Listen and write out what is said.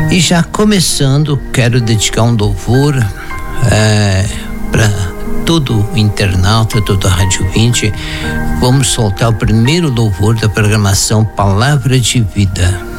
E já começando, quero dedicar um louvor para todo o internauta, todo a Rádio 20. Vamos soltar o primeiro louvor da programação Palavra de Vida.